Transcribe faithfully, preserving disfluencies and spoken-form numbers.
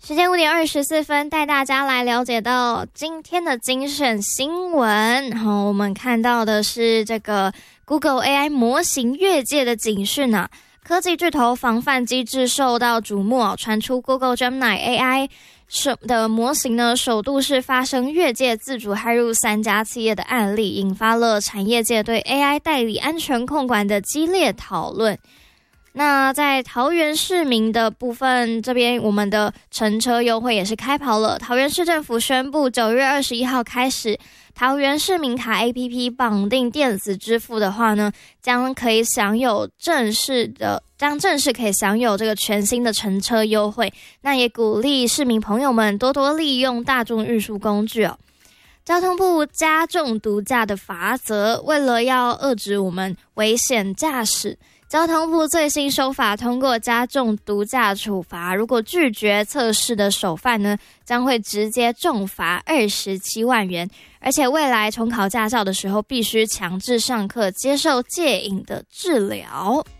时间五点二十四分，带大家来了解到今天的精选新闻。好，我们看到的是这个 Google A I 模型越界的警讯啊，科技巨头防范机制受到瞩目哦，传出 Google Gemini A I 的模型呢，首度是发生越界自主骇入三家企业的案例，引发了产业界对 A I 代理安全控管的激烈讨论。那在桃园市民的部分，这边我们的乘车优惠也是开跑了。桃园市政府宣布，九月二十一号开始，桃园市民卡 A P P 绑定电子支付的话呢，将可以享有正式的，将正式可以享有这个全新的乘车优惠。那也鼓励市民朋友们多多利用大众运输工具哦。交通部加重毒驾的罚则，为了要遏制我们危险驾驶，交通部最新修法通过加重毒驾处罚，如果拒绝测试的首犯呢，将会直接重罚二十七万元，而且未来重考驾照的时候必须强制上课接受戒瘾的治疗。